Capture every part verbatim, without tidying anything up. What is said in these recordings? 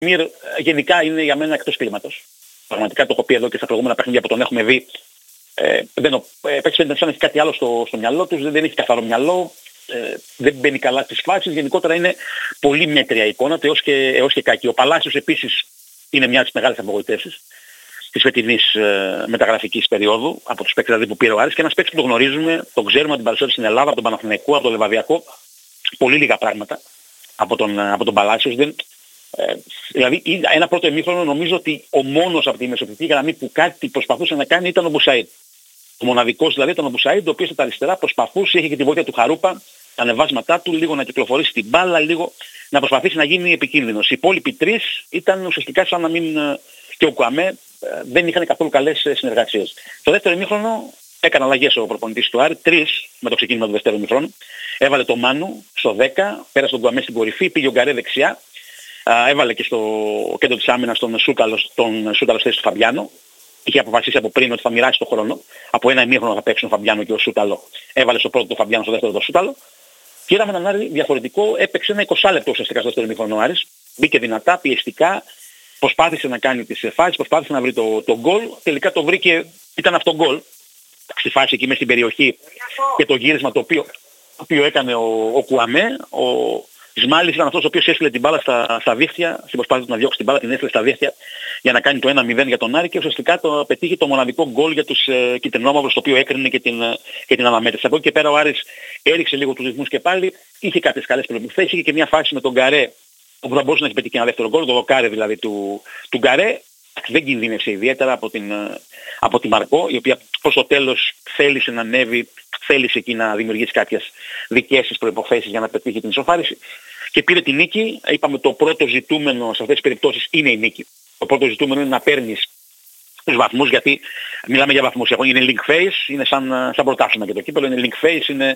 Μυρ γενικά είναι για μένα εκτός κλίματος. Πραγματικά το έχω πει εδώ και στα προηγούμενα παιχνίδια που τον έχουμε δει. Ε, δεν, ε, παίξει σαν έχει κάτι άλλο στο, στο μυαλό του, δεν, δεν έχει καθαρό μυαλό, ε, δεν μπαίνει καλά στις φάσεις. Γενικότερα είναι πολύ μέτρια εικόνα του έως και, έως και κακή. Ο Παλάσιος επίσης είναι μια από τις μεγάλες απογοητεύσεις της φετινής ε, μεταγραφικής περίοδου, από τους παίκτες δηλαδή που πήρε ο Άρης, και ένας παίκτης που το γνωρίζουμε, τον ξέρουμε από την παρουσία στην Ελλάδα, από τον Παναθηναϊκό, από τον Λεβαδιακό, πολύ λίγα πράγματα από τον, από τον Παλάσιος. Δεν, ε, δηλαδή ένα πρώτο ημίχρονο νομίζω ότι ο μόνος από τη μεσοπιτική γραμμή που κάτι προσπαθούσε να κάνει ήταν ο Μπουσαΐντ. Ο μοναδικός δηλαδή ήταν ο Μπουσαΐντ, ο οποίος στα αριστερά προσπαθούσε, είχε και τη βοήθεια του Χαρούπα, τα ανεβάσματά του, λίγο να κυκλοφορήσει την μπάλα, λίγο να προσπαθήσει να γίνει επικίνδυνος. Οι υπόλοιποι τρεις ήταν ουσιαστικά σαν να μην, και ο Κουαμέ, δεν είχαν καθόλου καλές συνεργασίες. Το δεύτερο ημίχρονο έκανε αλλαγές ο προπονητής του Άρη, τρεις με το ξεκίνημα του δεύτερου ημίχρονου. Έβαλε τον Μάνου στο δέκα, πέρασε τον Κουαμέ στην κορυφή, πήγε ο Γκαρέ δεξιά, έβαλε και στο κέντρο της άμυνας τον Σούκαλο, τον Σούκαλο στη θέση του Φαμπιάνο. Είχε αποφασίσει από πριν ότι θα μοιράσει τον χρόνο. Από ένα ημίχρονο θα παίξουν ο Φαμπιάνο και ο Σούταλο. Έβαλε στο πρώτο τον Φαμπιάνο, στο δεύτερο τον Σούταλο. Και είδαμε έναν Άρη διαφορετικό, έπαιξε ένα είκοσι λεπτό ουσιαστικά στο δεύτερο ημίχρονο ο Άρης. Μπήκε δυνατά, πιεστικά, προσπάθησε να κάνει τις φάσεις, προσπάθησε να βρει το, το γκολ. Τελικά το βρήκε, ήταν αυτό γκολ. Στη φάση εκεί μέσα στην περιοχή και το γύρισμα το οποίο, το οποίο έκανε ο, ο Κουαμέ. Ο Ισμάλης ήταν αυτός ο οποίος έστειλε την μπάλα στα, στα δίχτυα, στην προσπάθεια του να διώξει την μπάλα, την έστειλε στα δίχτυα για να κάνει το ένα μηδέν για τον Άρη και ουσιαστικά το πετύχει το μοναδικό γκολ για τους ε, κυτρινόμαυρους, το οποίο έκρινε και την, ε, και την αναμέτρηση. Από εκεί και πέρα ο Άρης έριξε λίγο τους ρυθμούς και πάλι, είχε κάποιες καλές προϋποθέσεις, είχε και μια φάση με τον Γκαρέ όπου θα μπορούσε να έχει πετύχει ένα δεύτερο γκολ, το δοκάρε δηλαδή του, του Γκαρέ. Δεν κινδύνευσε ιδιαίτερα από την, από τη Μαρκό, η οποία προς το τέλος θέλησε να ανέβει, θέλησε εκεί να δημιουργήσει κάποιες δικές της προϋποθέσεις για να πετύχει την ισοφάριση και πήρε την νίκη. Είπαμε το πρώτο ζητούμενο σε αυτές τις περιπτώσεις είναι η νίκη. Το πρώτο ζητούμενο είναι να παίρνεις τους βαθμούς, γιατί μιλάμε για βαθμούς. Είναι link phase, είναι σαν, σαν πρωτάθλημα και το κύπελλο, είναι link phase, είναι,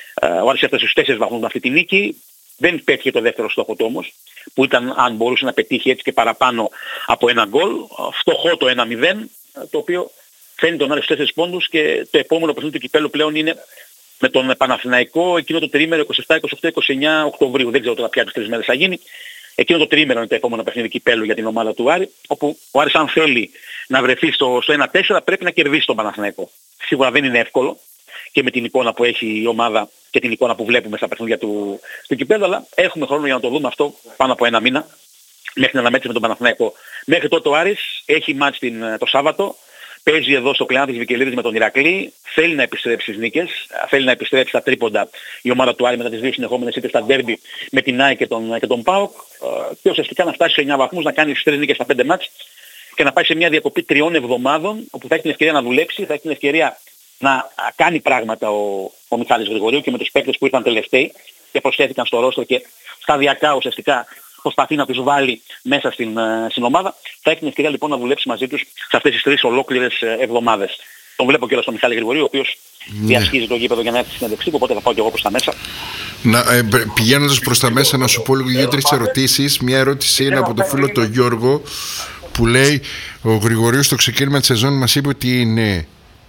ο Άρης έφτασε στους τέσσερις βαθμούς με αυτή τη νίκη. Δεν πέτυχε το δεύτερο στόχο του όμως, που ήταν αν μπορούσε να πετύχει έτσι και παραπάνω από ένα γκολ. Φτωχό το ένα μηδέν, το οποίο φέρνει τον Άρη στους τέσσερις πόντους και το επόμενο παιχνίδι του κυπέλλου πλέον είναι με τον Παναθηναϊκό εκείνο το τριήμερο είκοσι επτά, είκοσι οκτώ, είκοσι εννιά Οκτωβρίου. Δεν ξέρω τώρα πια τις τρεις μέρες θα γίνει. Εκείνο το τριήμερο είναι το επόμενο παιχνίδι κυπέλλου για την ομάδα του Άρη, όπου ο Άρης αν θέλει να βρεθεί στο, στο ένα τέσσερα πρέπει να κερδίσει τον Παναθηναϊκό. Σίγουρα δεν είναι εύκολο και με την εικόνα που έχει η ομάδα και την εικόνα που βλέπουμε στα παιχνίδια του, του κυπέλλου, αλλά έχουμε χρόνο για να το δούμε αυτό πάνω από ένα μήνα μέχρι την αναμέτρηση με τον Παναθηναϊκό. Μέχρι τότε ο Άρης έχει μάτς το Σάββατο, παίζει εδώ στο Κλεάνθης Βικελίδης με τον Ηρακλή, θέλει να επιστρέψει στις νίκες, θέλει να επιστρέψει στα τρίποντα η ομάδα του Άρη μετά τις δύο συνεχόμενες ήττες στα ντέρμπι με την ΑΕΚ και τον, και τον ΠΑΟΚ και ουσιαστικά να φτάσει σε εννιά βαθμούς, να κάνει τις τρεις νίκες στα πέντε μάτς και να πάει σε μια διακοπή τριών εβδομάδων όπου θα έχει την ευκαιρία να δουλέψει, θα έχει την ευκαιρία να κάνει πράγματα ο, ο Μιχάλης Γρηγορίου και με τους παίκτες που ήρθαν τελευταίοι και προσθέθηκαν στο ρόστρο και σταδιακά ουσιαστικά προσπαθεί να τους βάλει μέσα στην, στην ομάδα. Θα έχει την ευκαιρία λοιπόν να δουλέψει μαζί τους σε αυτές τις τρεις ολόκληρες εβδομάδες. Τον βλέπω και εδώ στον Μιχάλη Γρηγορίου, ο οποίος ναι. διασχίζει το γήπεδο για να έρθει στη συνέντευξη, οπότε θα πάω και εγώ προς τα μέσα. Να, ε, πηγαίνοντας προς τα μέσα να σου πω λίγο δύο-τρεις ερωτήσεις. Μια ερώτηση είναι από το φίλο τον Γιώργο που λέει ο Γρηγορίου στο ξεκίνημα της σεζόν μας είπε ότι είναι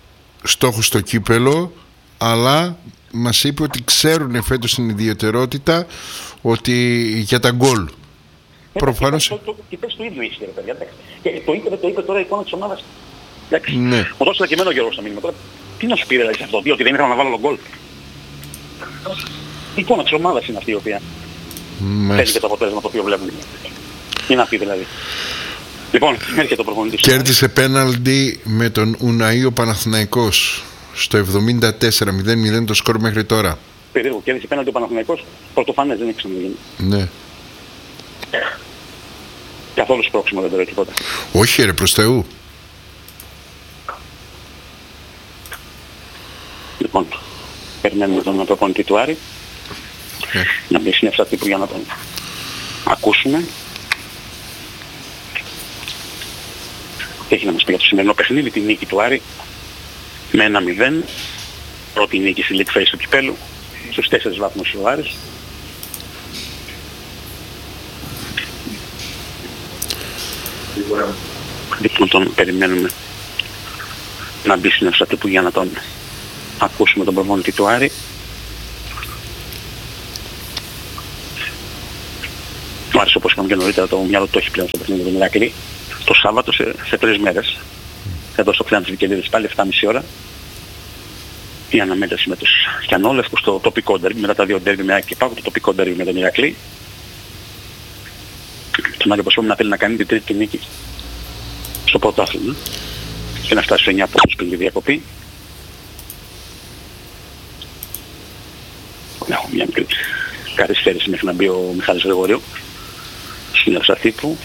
στόχος στο κύπελο, αλλά μας είπε ότι ξέρουν φέτος την ιδιαιτερότητα ότι για τα γκολ. Ε, Προφανώς. Και, το, και πες το ίδιο ίσχυε, ρε παιδιά. Και το είπε, το είπε τώρα η εικόνα της ομάδας. Εντάξει. Ναι. Μου δώσε και εμένα ο Γιώργος στο μήνυμα τώρα. Τι να σου πει δηλαδή σε αυτό, ότι δεν ήθελα να βάλω τον γκολ. Η εικόνα της ομάδας είναι αυτή η οποία θέλει και το αποτέλεσμα το οποίο βλέπουμε. Τι να πει δηλαδή. Λοιπόν, έρχεται το προπονητής. Κέρδισε πέναλτι με τον Ουναΐο Παναθηναϊκός στο εβδομήντα τέσσερα μηδέν μηδέν το σκορ μέχρι τώρα. Περίπου, κέρδισε πέναλτι ο Παναθηναϊκός. Πρωτοφανές, δεν έχει ξαναγίνει. Ναι. Καθόλου σπρώξιμο δεν τώρα τίποτα. Όχι ρε, προς Θεού. Λοιπόν, περιμένουμε τον προπονητή του Άρη yeah. να μπει συνεύσα τύπου για να τον ακούσουμε. Έχει να μας πει για το σημερινό παιχνίδι, τη νίκη του Άρη με ένα μηδέν, πρώτη νίκη στη League Phase του κυπέλλου, στους τέσσερις βαθμούς ο Άρης. Λοιπόν, τον περιμένουμε να μπει στην αίθουσα τύπου για να τον ακούσουμε τον προπονητή του Άρη. Ο Άρης όπως είπαμε και νωρίτερα, το μυαλό το έχει πλέον στο παιχνίδι με τον Ηράκλη. Το Σάββατο σε, σε τρεις μέρες. Εδώ στο Ξένο της Βικελίδης πάλι εφτά και μισή ώρα. Η αναμέτρηση με τους Κιανόλευκους στο τοπικό ντέρμπι, μετά τα δύο ντέρμπι με Άκη Πάγου, το τοπικό ντέρμπι με τον Ηρακλή. Τον Άγιο Ποσπόμι να θέλει να κάνει την τρίτη νίκη στο πρωτάθλημα και να φτάσει σε εννιά πόντους πριν τη διακοπή. Έχω μια μικρή καθυστέρηση μέχρι να μπει ο Μιχάλης Γρηγορίου στην αίθουσα τύπου.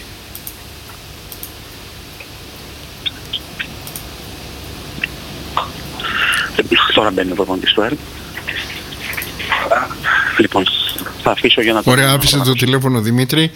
Τώρα μπαίνει ο προπονητής του ΕΡ. Λοιπόν, θα αφήσω για να το... Ωραία, άφησε το τηλέφωνο Δημήτρη.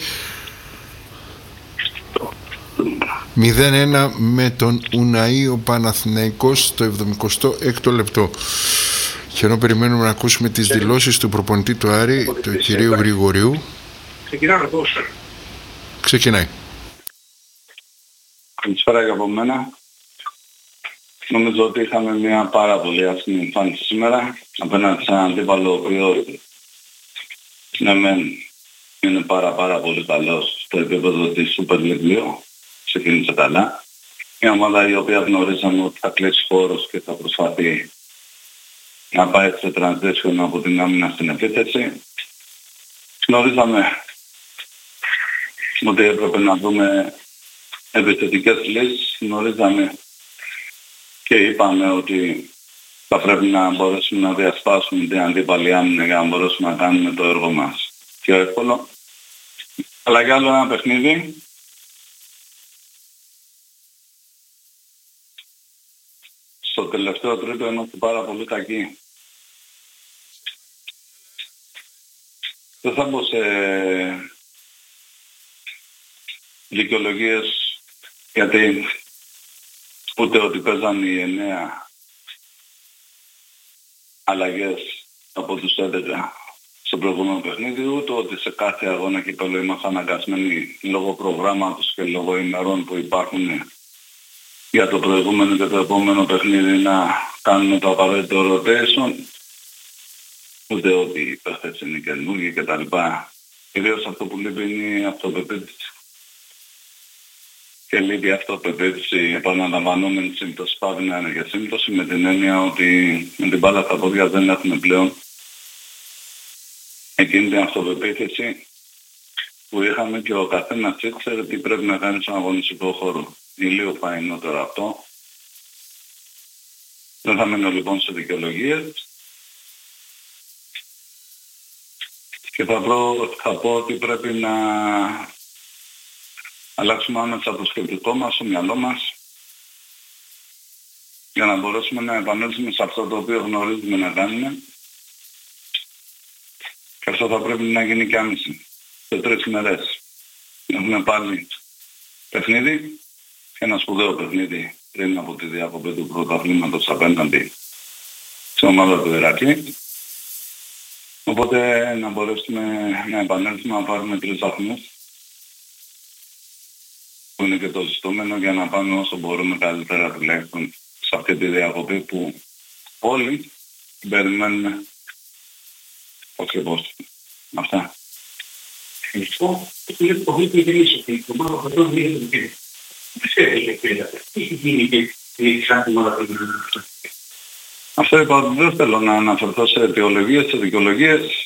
μηδέν ένα με τον Ουναή ο Παναθηναϊκός στο εβδομηκοστό έκτο λεπτό. Και ενώ περιμένουμε να ακούσουμε τις δηλώσεις του προπονητή του Άρη, του κυρίου Γρηγορίου. Ξεκινάμε πώς. Ξεκινάει. Καλησπέρα και από μένα. Νομίζω ότι είχαμε μια πάρα πολύ άσχημη εμφάνιση σήμερα απέναντι σε έναν αντίπαλο ο οποίος ναι μεν είναι πάρα πάρα πολύ καλός στο επίπεδο της Super League δύο. Ξεκίνησε καλά. Μια ομάδα η οποία γνωρίζαμε ότι θα κλείσει χώρος και θα προσπαθεί να πάει σε transition από την άμυνα στην επίθεση. Γνωρίζαμε ότι έπρεπε να δούμε επιθετικές λύσεις. Γνωρίζαμε και είπαμε ότι θα πρέπει να μπορέσουμε να διασπάσουμε την αντίπαλη άμυνα για να μπορέσουμε να κάνουμε το έργο μας πιο εύκολο. Αλλά για άλλο ένα παιχνίδι στο τελευταίο τρίτο είμαστε πάρα πολύ κακοί. Δεν θα μπω σε δικαιολογίες γιατί ούτε ότι παίζαν οι εννέα αλλαγές από τους έντεκα στο προηγούμενο παιχνίδι, ούτε ότι σε κάθε αγώνα κύπελλο είμαστε αναγκασμένοι λόγω προγράμματος και λόγω ημερών που υπάρχουν για το προηγούμενο και το επόμενο παιχνίδι να κάνουμε το απαραίτητο rotation, ούτε ότι οι παίχτες είναι καινούργοι κτλ. Κυρίως αυτό που λείπει είναι η αυτοπεποίθηση. Και λείπει η αυτοπεποίθηση επαναλαμβανόμενη σύμπτωση, πάβει να είναι και σύμπτωση, με την έννοια ότι με την μπάλα στα πόδια δεν έχουμε πλέον εκείνη την αυτοπεποίθηση που είχαμε και ο καθένας ήξερε τι πρέπει να κάνει στον αγωνιστικό χώρο. Ηλίου φαϊνότερο αυτό. Δεν θα μένω λοιπόν σε δικαιολογίες και θα, προ, θα πω ότι πρέπει να αλλάξουμε άμεσα το σκεπτικό μας, το μυαλό μας για να μπορέσουμε να επανέλθουμε σε αυτό το οποίο γνωρίζουμε να κάνουμε και αυτό θα πρέπει να γίνει και άμεση σε τρεις ημέρες. Έχουμε πάλι παιχνίδι και ένα σπουδαίο παιχνίδι πριν από τη διακοπή του πρωταθλήματος απέναντι στην ομάδα του Ηρακλή. Οπότε να μπορέσουμε να επανέλθουμε να πάρουμε τρεις βαθμούς που είναι και το ζητούμενο για να πάμε όσο μπορούμε καλύτερα τουλάχιστον σε αυτή τη διακοπή που όλοι περιμένουμε πώς και πώς. Αυτά. Αυτό είναι το πολύ интересно. Η ομάδα αυτό δεν είναι το αυτό είπα ότι δεν θέλω να αναφερθώ σε αιτιολογίες, σε δικαιολογίες.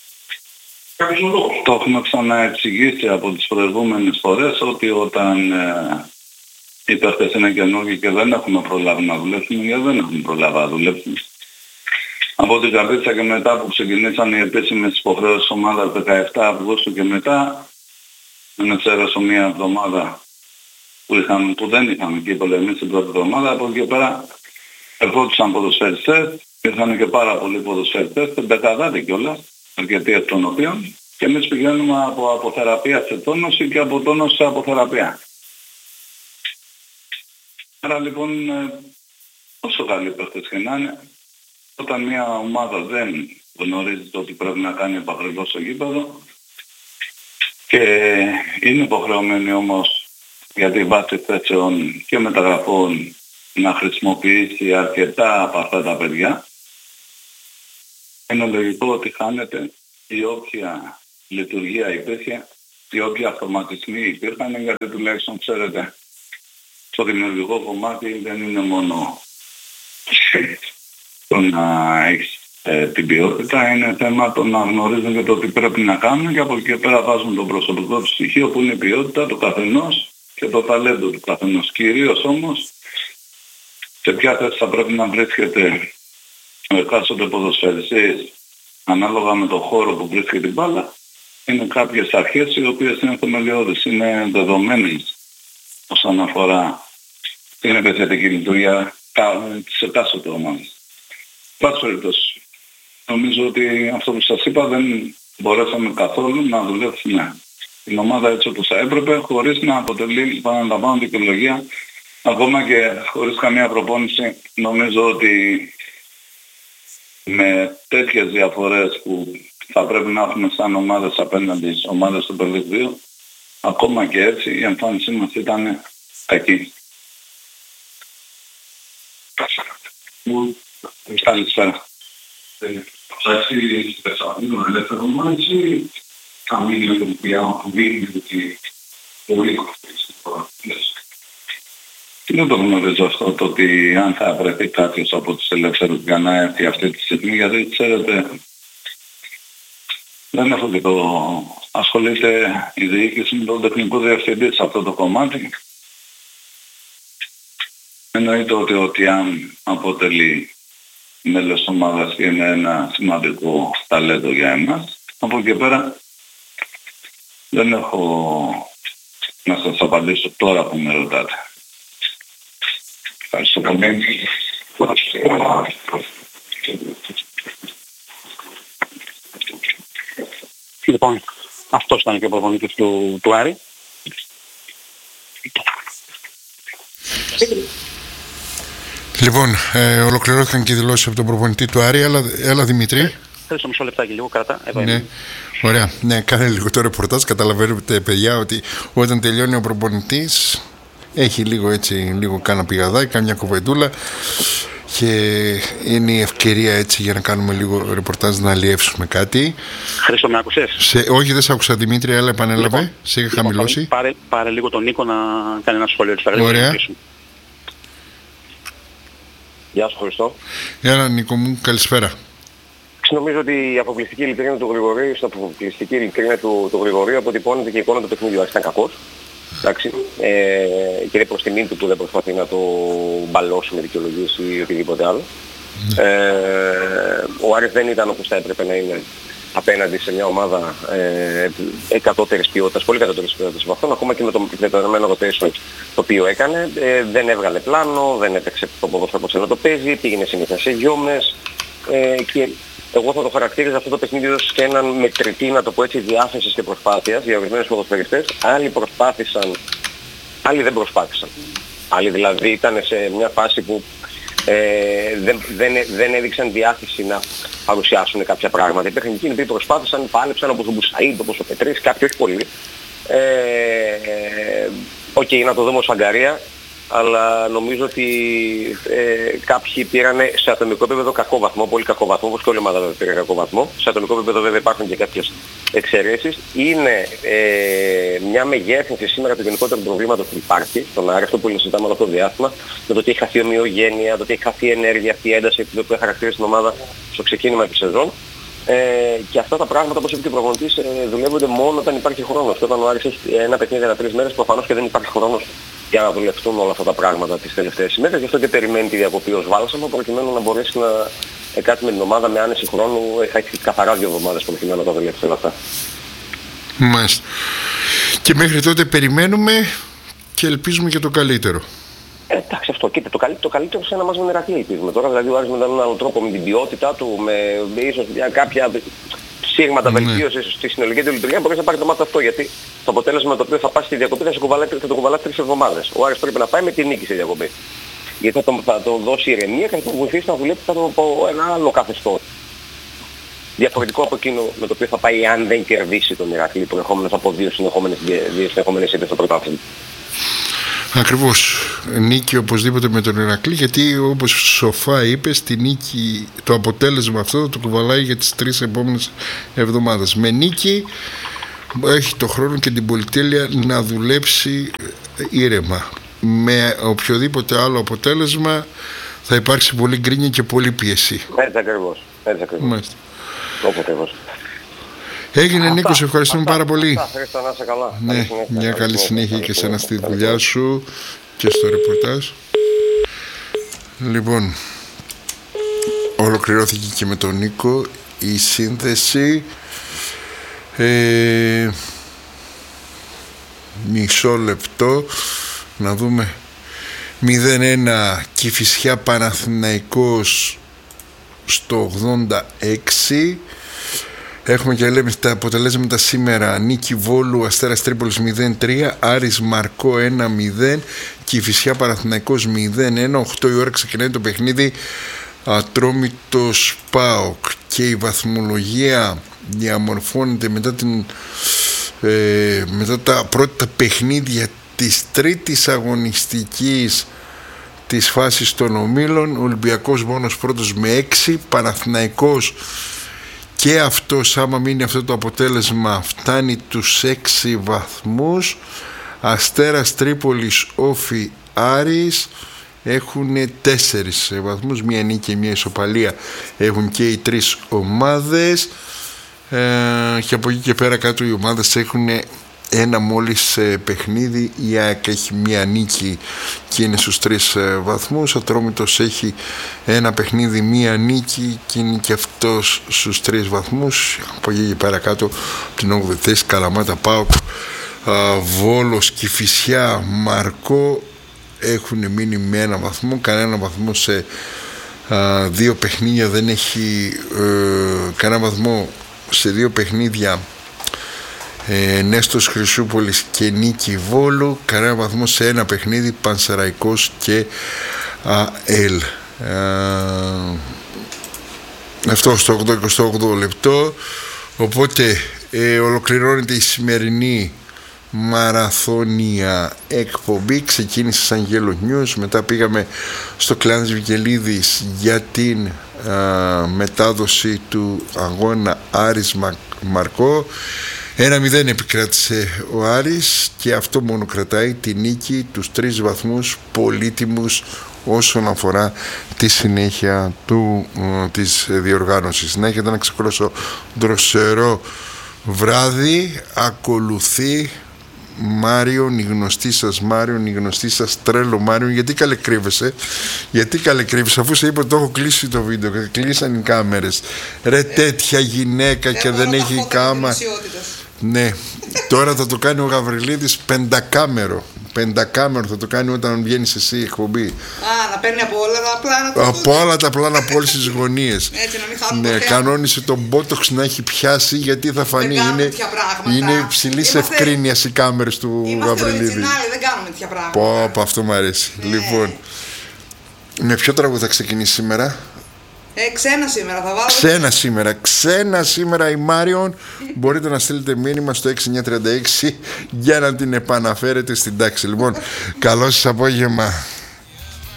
Το έχουμε ξαναεξηγήσει από τις προηγούμενες φορές ότι όταν ε, οι παίχτες είναι καινούργοι και δεν έχουμε προλάβει να δουλέψουμε, γιατί δεν έχουμε προλάβει να δουλέψουμε. Από την Καρδίτσα και μετά που ξεκινήσαν οι επίσημες υποχρεώσεις ομάδας δεκαεφτά Αυγούστου και μετά, με εξαίρεση μία εβδομάδα που, είχαν, που δεν είχαμε κύπελλο εμείς την πρώτη εβδομάδα, από εκεί και πέρα ερχόντουσαν ποδοσφαιριστές, ήρθαν και πάρα πολλοί ποδοσφαιριστές, πεντακαδάτη κιόλας, αρκετοί εκ των οποίων, και εμείς πηγαίνουμε από αποθεραπεία σε τόνωση και από τόνωση σε αποθεραπεία. Άρα λοιπόν, όσο καλοί παίχτες και να είναι, όταν μια ομάδα δεν γνωρίζει το ότι πρέπει να κάνει επακριβώς στο γήπεδο και είναι υποχρεωμένη όμως για τη βάση θέσεων και μεταγραφών να χρησιμοποιήσει αρκετά από αυτά τα παιδιά, είναι λογικό ότι χάνεται η όποια λειτουργία υπήρχε οι όποιοι αυτοματισμοί υπήρχαν, γιατί τουλάχιστον ξέρετε, το δημιουργικό κομμάτι δεν είναι μόνο το να έχεις ε, την ποιότητα, είναι θέμα το να γνωρίζουν και το τι πρέπει να κάνουν και από εκεί πέρα βάζουν το προσωπικό του στοιχείο που είναι η ποιότητα του καθενός και το ταλέντο του καθενός. Κυρίως όμως σε ποια θέση θα πρέπει να βρίσκεται ο εκάστοτε ποδοσφαιριστής ανάλογα με το χώρο που βρίσκεται την μπάλα, είναι κάποιες αρχές οι οποίες είναι θεμελιώδεις, είναι δεδομένες όσον αφορά την επιθετική λειτουργία της εκάστοτε ομάδας. Πάση περιπτώσει, νομίζω ότι αυτό που σας είπα δεν μπορέσαμε καθόλου να δουλέψουμε την ομάδα έτσι όπως θα έπρεπε, χωρίς να αποτελεί, παραλαμβάνω, δικαιολογία, ακόμα και χωρίς καμία προπόνηση. Νομίζω ότι με τέτοιες διαφορές που θα πρέπει να έχουμε σαν ομάδες απέναντι στις ομάδες του Super League δύο, ακόμα και έτσι η εμφάνισή μας ήταν κακή. Καλησπέρα. Θα έρθει στη Θεσσαλονίκη ελεύθερο μάτσι, καμία που δίνει ότι πολύ κοφτής. Δεν το γνωρίζω αυτό, το ότι αν θα βρεθεί κάποιος από τους ελεύθερους για να έρθει αυτή τη στιγμή, γιατί ξέρετε, δεν έχω και το... ασχολείται η διοίκηση με τον τεχνικό διευθυντή σε αυτό το κομμάτι. Εννοείται ότι, ότι αν αποτελεί μέλος της ομάδας και είναι ένα σημαντικό ταλέντο για εμάς, από εκεί πέρα δεν έχω να σας απαντήσω τώρα που με ρωτάτε. Ευχαριστώ πολύ. Λοιπόν, αυτός ήταν και ο προπονητής του, του Άρη. Λοιπόν, ε, ολοκληρώθηκαν και οι δηλώσεις από τον προπονητή του Άρη. Έλα, έλα Δημήτρη. Θέλω μισό λεπτάκι λίγο, κράτα. Εδώ ναι. είμαι. Ωραία. Ναι, κάνε λίγο το ρεπορτάζ. Καταλαβαίνετε, παιδιά, ότι όταν τελειώνει ο προπονητής έχει λίγο έτσι, λίγο κάνα πηγαδάκι, κάνει μια κουβεντούλα και είναι η ευκαιρία έτσι για να κάνουμε λίγο ρεπορτάζ, να αλλιεύσουμε κάτι. Χρήστο, με άκουσες? Σε, όχι, δεν σ' άκουσα Δημήτρη, αλλά επανέλαβε. Λοιπόν, σε είχα λοιπόν, χαμηλώσει. Πάρε, πάρε λίγο τον Νίκο να κάνει ένα σχόλιο της Άρη. Ωραία. Γεια σου Χριστό. Έλα Νίκο μου, καλησπέρα. Νομίζω ότι η αποκλειστική ειλικρίνεια του Γρηγορίου, στην αποκλειστική ειλικρίνεια του, του Γρηγορίου αποτυπώνεται και η εικόνα του παιχνιδιού. Ήταν κακός. Εντάξει. Ε, και είναι προς τιμήν του που δεν προσπαθεί να το μπαλώσει με δικαιολογίες ή οτιδήποτε άλλο. Mm. Ε, ο Άρης δεν ήταν όπως θα έπρεπε να είναι απέναντι σε μια ομάδα ε, εκατότερης ποιότητας, πολύ κατώτερης ποιότητας από αυτόν, ακόμα και με το δεδομένο rotation το οποίο έκανε. Ε, δεν έβγαλε πλάνο, δεν έπαιξε το ποδόσφαιρο όπως να το παίζει, πήγαινε συνήθεια σε γιόμες ε, και εγώ θα το χαρακτήριζα αυτό το παιχνίδι ως και έναν μετρητή, να το πω έτσι, διάθεσης και προσπάθειας για ορισμένους ποδοσφαιριστές. Άλλοι προσπάθησαν, άλλοι δεν προσπάθησαν. Άλλοι δηλαδή ήταν σε μια φάση που ε, δεν, δεν, δεν έδειξαν διάθεση να παρουσιάσουν κάποια πράγματα. Υπήρχαν εκείνοι που προσπάθησαν, πάλεψαν όπως ο Μπουσαΐντ, όπως ο Πετρής, κάποιοι όχι πολύ. Οκ, ε, okay, να το δούμε ως αγκαρία, αλλά νομίζω ότι ε, κάποιοι πήραν σε ατομικό επίπεδο κακό βαθμό, πολύ κακό βαθμό, όπως και όλη η ομάδα πήρε κακό βαθμό. Σε ατομικό επίπεδο βέβαια υπάρχουν και κάποιες εξαιρέσεις. Είναι ε, μια μεγέθυνση σήμερα του γενικότερου προβλήματος που υπάρχει στον Άρη, αυτό που συζητάμε όλο αυτό το διάστημα, με το ότι έχει χαθεί ομοιογένεια, το ότι έχει χαθεί ενέργεια, αυτή η ένταση που χαρακτηρίζει την ομάδα στο ξεκίνημα της σεζόν. Ε, και αυτά τα πράγματα, όπως είπε και ο προπονητής, ε, δουλεύονται μόνο όταν υπάρχει χρόνος. Και όταν ο Άρης έχει ένα παιχνίδι ανά τρεις μέρες, προφανώς και δεν υπάρχει χρόνος για να δουλευτούν όλα αυτά τα πράγματα τις τελευταίες ημέρες. Γι' αυτό και περιμένει τη διακοπή ως Βάλσαμο, προκειμένου να μπορέσει να ε, κάτι με την ομάδα με άνεση χρόνου. Θα έχει καθαρά δύο εβδομάδες προκειμένου να τα δουλέψει όλα αυτά. Μάλιστα. Και μέχρι τότε περιμένουμε και ελπίζουμε και το καλύτερο. Εντάξει, αυτό. Κοίτα, το καλύτερο, το καλύτερο σε ένα μας με Ηρακλή ελπίζουμε. Τώρα δηλαδή ο Άρης με έναν άλλο τρόπο, με την ποιότητά του, με, με ίσως για κάποια σύρματα ναι. βελτίωσης στη συνολική του λειτουργία, μπορεί να πάρει το μάτι αυτό. Γιατί το αποτέλεσμα το οποίο θα πάει στη διακοπή θα, θα το κουβαλάει τρεις εβδομάδες. Ο Άρης πρέπει να πάει με τη νίκη στη διακοπή. Γιατί θα το, θα το δώσει ηρεμία και θα το βοηθήσει να δουλέψει θα το πω ένα άλλο καθεστώς. Διαφορετικό από εκείνο με το οποίο θα πάει αν δεν κερδίσει τον Ηρακλή, προερχόμενος από δύο συνεχόμενες, δύο συνεχόμενες ήττες στο πρωτάθλημα. Ακριβώς. Νίκη οπωσδήποτε με τον Ηρακλή, γιατί όπως σοφά είπες, τη νίκη, το αποτέλεσμα αυτό το κουβαλάει για τις τρεις επόμενες εβδομάδες. Με νίκη έχει το χρόνο και την πολυτέλεια να δουλέψει ήρεμα. Με οποιοδήποτε άλλο αποτέλεσμα θα υπάρξει πολύ γκρίνια και πολύ πίεση. Έτσι ακριβώς. Έτσι ακριβώς. Μάλιστα. Έτσι ακριβώς. Έγινε αυτά, Νίκο, σε ευχαριστούμε αυτά, πάρα πολύ. Αυτά, ευχαριστώ, να είσαι καλά. Ναι, συνέχεια, μια καλή συνέχεια, συνέχεια και σένα στη δουλειά σου και στο ρεπορτάζ. Λοιπόν, ολοκληρώθηκε και με τον Νίκο η σύνθεση. Ε, μισό λεπτό να δούμε. Μηδέν ένα Κηφισιά Παναθηναϊκός στο ογδόντα έξι. Έχουμε και λέμε τα αποτελέσματα σήμερα. Νίκη Βόλου Αστέρας Τρίπολης μηδέν τρία, Άρης Μαρκό ένα μηδέν, Κηφισιά Παναθηναϊκός μηδέν ένα. οκτώ η ώρα ξεκινάει το παιχνίδι Ατρόμητος ΠΑΟΚ και η βαθμολογία διαμορφώνεται μετά, την, ε, μετά τα πρώτα παιχνίδια της τρίτης αγωνιστικής της φάσης των ομίλων. Ολυμπιακός μόνος πρώτος με έξι, Παναθηναϊκός και αυτός, άμα μείνει αυτό το αποτέλεσμα, φτάνει τους έξι βαθμούς. Αστέρας Τρίπολης, Όφι, Άρης έχουν τέσσερις βαθμούς, μία νίκη και μία ισοπαλία έχουν και οι τρεις ομάδες, ε, και από εκεί και πέρα κάτω οι ομάδες έχουν ένα μόλις ε, παιχνίδι. Η ΑΕΚ έχει μία νίκη και είναι στους τρεις ε, βαθμούς. Ο Ατρόμητος έχει ένα παιχνίδι, μία νίκη και είναι και αυτός στους τρεις βαθμούς. Από εκεί και πέρα κάτω την όγδοη θέση Καλαμάτα, ΠΑΟΚ, Βόλος, Κηφισιά, Μαρκό έχουν μείνει με ένα βαθμό. Κανένα βαθμό σε α, δύο παιχνίδια δεν έχει, ε, κανένα βαθμό σε δύο παιχνίδια ε, Νέστος Χρυσούπολης και Νίκη Βόλου. Κανένα βαθμό σε ένα παιχνίδι Πανσεραϊκός και ΑΕΛ. Αυτό στο ογδοηκοστό όγδοο λεπτό. Οπότε ε, ολοκληρώνεται η σημερινή μαραθώνια εκπομπή. Ξεκίνησε σαν Yellow News, μετά πήγαμε στο Κλάνης Βικελίδης για την α, μετάδοση του αγώνα Άρης Μαρκό. Ένα μηδέν επικράτησε ο Άρης και αυτό μόνο κρατάει τη νίκη, τους τρεις βαθμούς πολύτιμους όσον αφορά τη συνέχεια του, α, της διοργάνωσης. Να έχετε ένα ξεκρόσο δροσερό βράδυ. Ακολουθεί Μάριον, η γνωστή σας Μάριον, η γνωστή σας Τρέλο Μάριον. Γιατί καλεκρύβεσαι, γιατί καλεκρύβεσαι, αφού σε είπα ότι το έχω κλείσει το βίντεο και κλείσαν οι κάμερες. Ρε, τέτοια γυναίκα και δεν έχει κάμερα. Ναι, τώρα θα το κάνει ο Γαβριλίδης πεντακάμερο. Πεντακάμερο θα το κάνει όταν βγαίνεις εσύ η εκπομπή. Α, να παίρνει από όλα τα πλάνα. Από όλα τα πλάνα, από όλες τις γωνίες. Έτσι, να μην χάνουμε. Ναι, κανόνισε τον μπότοξ να έχει πιάσει, γιατί θα φανεί. Είναι, είναι υψηλής ευκρίνειας οι κάμερες του Γαβριλίδη. Δεν κάνουμε τέτοια πράγματα. Πω, πω, αυτό μου αρέσει. Ναι. Λοιπόν, με ποιο τραγούδι θα ξεκινήσει σήμερα? Ε, ξένα σήμερα θα βάλω. Ξένα σήμερα, ξένα σήμερα η Μάριον. Μπορείτε να στείλετε μήνυμα στο έξι εννιά τρία έξι για να την επαναφέρετε στην τάξη. Λοιπόν, καλό σας απόγευμα.